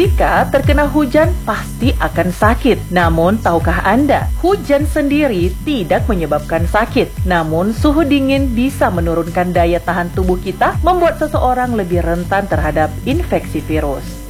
Jika terkena hujan, pasti akan sakit. Namun, tahukah Anda, hujan sendiri tidak menyebabkan sakit. Namun, suhu dingin bisa menurunkan daya tahan tubuh kita, membuat seseorang lebih rentan terhadap infeksi virus.